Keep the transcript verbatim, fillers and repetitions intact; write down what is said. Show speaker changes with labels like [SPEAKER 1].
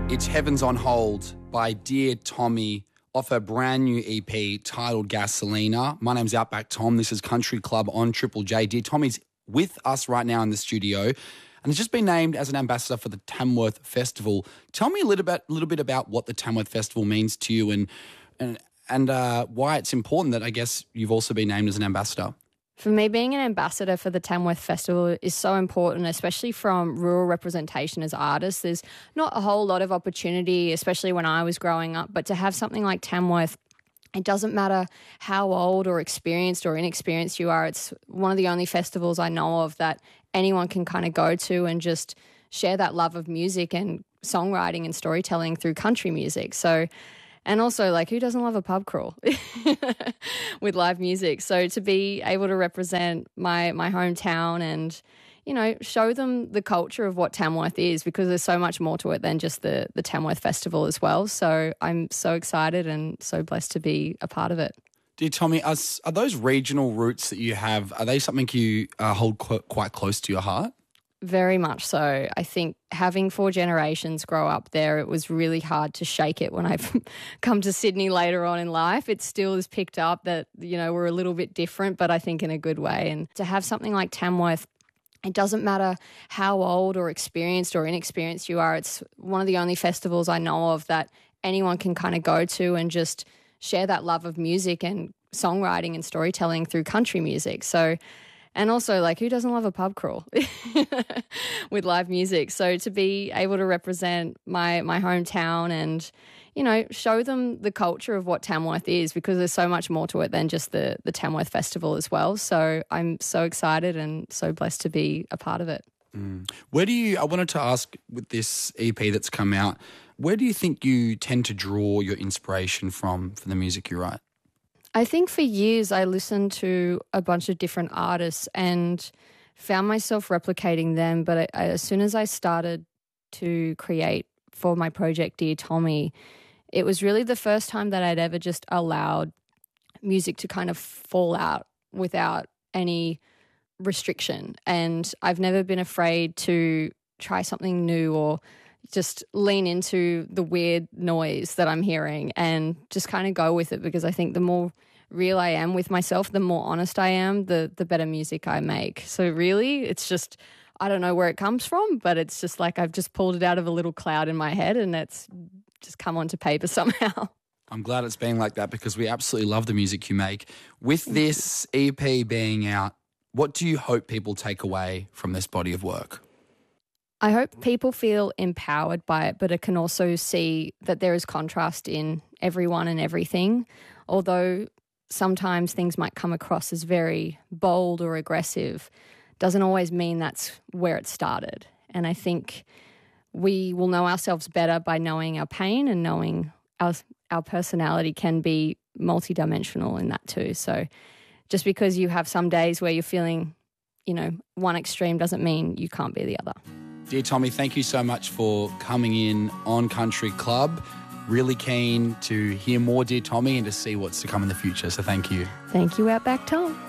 [SPEAKER 1] It's Heavens on Hold by Dear Tommy off her brand new E P titled Gasolina. My name's Outback Tom. This is Country Club on Triple J. Dear Tommy's with us right now in the studio and has just been named as an ambassador for the Tamworth Festival. Tell me a little bit, little bit about what the Tamworth Festival means to you and and and uh, why it's important that I guess you've also been named as an ambassador.
[SPEAKER 2] For me, being an ambassador for the Tamworth Festival is so important, especially from rural representation as artists. There's not a whole lot of opportunity, especially when I was growing up, but to have something like Tamworth, it doesn't matter how old or experienced or inexperienced you are. It's one of the only festivals I know of that anyone can kind of go to and just share that love of music and songwriting and storytelling through country music. So, and also, like, who doesn't love a pub crawl with live music? So to be able to represent my my hometown and, you know, show them the culture of what Tamworth is, because there's so much more to it than just the, the Tamworth Festival as well. So I'm so excited and so blessed to be a part of it.
[SPEAKER 1] Dear Tommy, are, are those regional roots that you have, are they something you uh, hold qu- quite close to your heart?
[SPEAKER 2] Very much so. I think having four generations grow up there, it was really hard to shake it when I've come to Sydney later on in life. It still is picked up that, you know, we're a little bit different, but I think in a good way. And to have something like Tamworth, it doesn't matter how old or experienced or inexperienced you are. It's one of the only festivals I know of that anyone can kind of go to and just share that love of music and songwriting and storytelling through country music. So, and also, like, who doesn't love a pub crawl with live music? So to be able to represent my my hometown and, you know, show them the culture of what Tamworth is, because there's so much more to it than just the, the Tamworth Festival as well. So I'm so excited and so blessed to be a part of it.
[SPEAKER 1] Mm. Where do you, I wanted to ask with this E P that's come out, where do you think you tend to draw your inspiration from for the music you write?
[SPEAKER 2] I think for years I listened to a bunch of different artists and found myself replicating them. But I, I, as soon as I started to create for my project, Dear Tommy, it was really the first time that I'd ever just allowed music to kind of fall out without any restriction. And I've never been afraid to try something new or just lean into the weird noise that I'm hearing and just kind of go with it, because I think the more real I am with myself, the more honest I am, the the better music I make. So really, it's just, I don't know where it comes from, but it's just like I've just pulled it out of a little cloud in my head and it's just come onto paper somehow.
[SPEAKER 1] I'm glad it's been like that, because we absolutely love the music you make. With this E P being out, what do you hope people take away from this body of work?
[SPEAKER 2] I hope people feel empowered by it, but it can also see that there is contrast in everyone and everything. Although sometimes things might come across as very bold or aggressive, doesn't always mean that's where it started. And I think we will know ourselves better by knowing our pain and knowing our, our personality can be multidimensional in that too. So just because you have some days where you're feeling, you know, one extreme doesn't mean you can't be the other.
[SPEAKER 1] Dear Tommy, thank you so much for coming in on Country Club. Really keen to hear more, Dear Tommy, and to see what's to come in the future. So thank you.
[SPEAKER 2] Thank you, Outback Tom.